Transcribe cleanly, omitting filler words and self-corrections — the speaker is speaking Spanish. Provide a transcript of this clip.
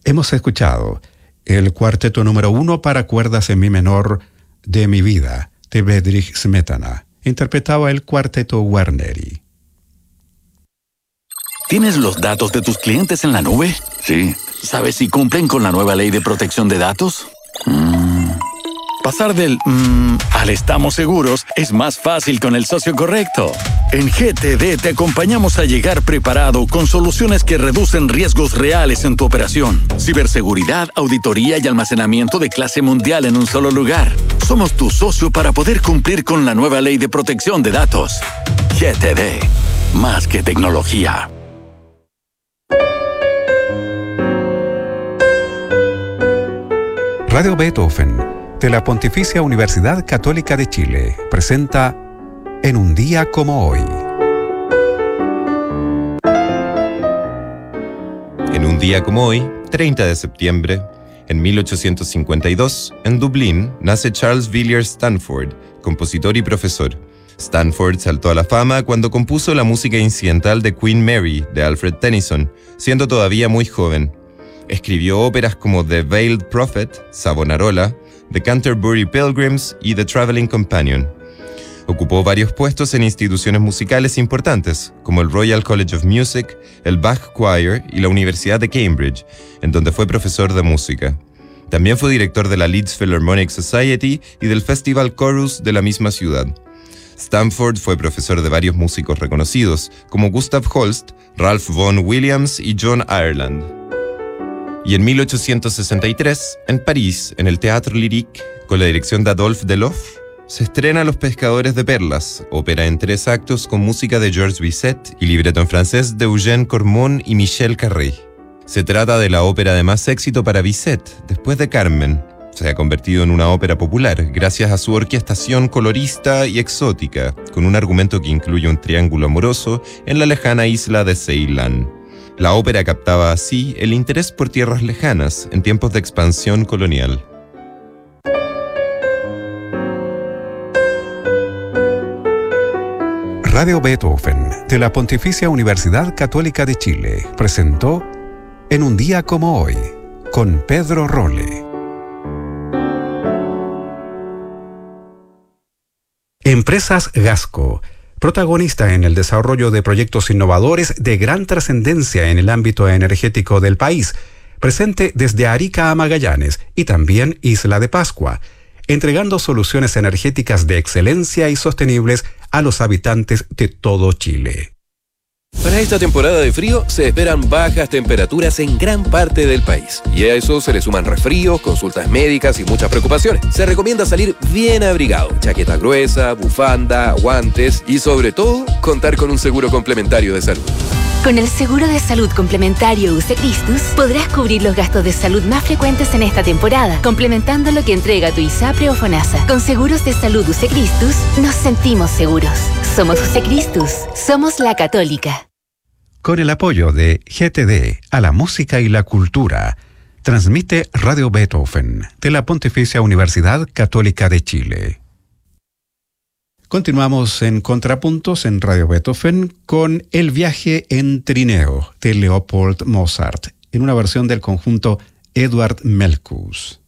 Hemos escuchado el cuarteto número 1 para cuerdas en mi menor de Mi vida, de Bedřich Smetana. Interpretaba el cuarteto Guarneri. ¿Tienes los datos de tus clientes en la nube? Sí. ¿Sabes si cumplen con la nueva ley de protección de datos? Pasar del al estamos seguros es más fácil con el socio correcto. En GTD te acompañamos a llegar preparado con soluciones que reducen riesgos reales en tu operación. Ciberseguridad, auditoría y almacenamiento de clase mundial en un solo lugar. Somos tu socio para poder cumplir con la nueva ley de protección de datos. GTD, más que tecnología. Radio Beethoven, de la Pontificia Universidad Católica de Chile, presenta En un día como hoy. En un día como hoy, 30 de septiembre, en 1852, en Dublín, nace Charles Villiers Stanford, compositor y profesor. Stanford saltó a la fama cuando compuso la música incidental de Queen Mary, de Alfred Tennyson, siendo todavía muy joven. Escribió óperas como The Veiled Prophet, Savonarola, The Canterbury Pilgrims y The Traveling Companion. Ocupó varios puestos en instituciones musicales importantes, como el Royal College of Music, el Bach Choir y la Universidad de Cambridge, en donde fue profesor de música. También fue director de la Leeds Philharmonic Society y del Festival Chorus de la misma ciudad. Stanford fue profesor de varios músicos reconocidos, como Gustav Holst, Ralph Vaughan Williams y John Ireland. Y en 1863, en París, en el Théâtre Lyrique, con la dirección de Adolphe Delof, se estrena Los Pescadores de Perlas, ópera en 3 actos con música de Georges Bizet y libreto en francés de Eugène Cormon y Michel Carré. Se trata de la ópera de más éxito para Bizet, después de Carmen. Se ha convertido en una ópera popular gracias a su orquestación colorista y exótica, con un argumento que incluye un triángulo amoroso en la lejana isla de Ceilán. La ópera captaba así el interés por tierras lejanas en tiempos de expansión colonial. Radio Beethoven, de la Pontificia Universidad Católica de Chile, presentó En un día como hoy, con Pedro Rolle. Empresas Gasco, protagonista en el desarrollo de proyectos innovadores de gran trascendencia en el ámbito energético del país, presente desde Arica a Magallanes y también Isla de Pascua, entregando soluciones energéticas de excelencia y sostenibles a los habitantes de todo Chile. Para esta temporada de frío se esperan bajas temperaturas en gran parte del país. Y a eso se le suman resfríos, consultas médicas y muchas preocupaciones. Se recomienda salir bien abrigado, chaqueta gruesa, bufanda, guantes y sobre todo contar con un seguro complementario de salud. Con el seguro de salud complementario UC Christus podrás cubrir los gastos de salud más frecuentes en esta temporada, complementando lo que entrega tu ISAPRE o FONASA. Con seguros de salud UC Christus nos sentimos seguros. Somos UC Christus, somos la Católica. Con el apoyo de GTD a la música y la cultura, transmite Radio Beethoven de la Pontificia Universidad Católica de Chile. Continuamos en Contrapuntos en Radio Beethoven con El viaje en trineo de Leopold Mozart, en una versión del conjunto Eduard Melkus.